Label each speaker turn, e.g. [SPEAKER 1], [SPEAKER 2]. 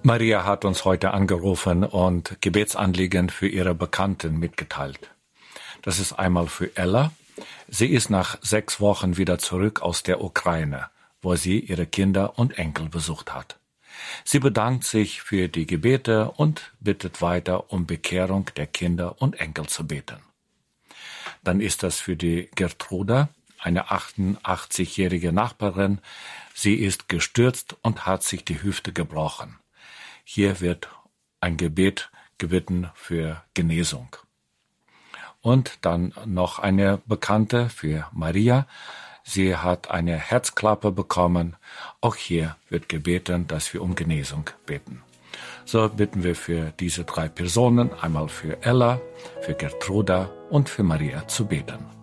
[SPEAKER 1] Maria hat uns heute angerufen und Gebetsanliegen für ihre Bekannten mitgeteilt. Das ist einmal für Ella. Sie ist nach 6 Wochen wieder zurück aus der Ukraine, wo sie ihre Kinder und Enkel besucht hat. Sie bedankt sich für die Gebete und bittet weiter um Bekehrung der Kinder und Enkel zu beten. Dann ist das für die Gertruda, eine 88-jährige Nachbarin. Sie ist gestürzt und hat sich die Hüfte gebrochen. Hier wird ein Gebet gebeten für Genesung. Und dann noch eine Bekannte für Maria. Sie hat eine Herzklappe bekommen. Auch hier wird gebeten, dass wir um Genesung beten. So bitten wir für diese 3 Personen, einmal für Ella, für Gertruda und für Maria zu beten.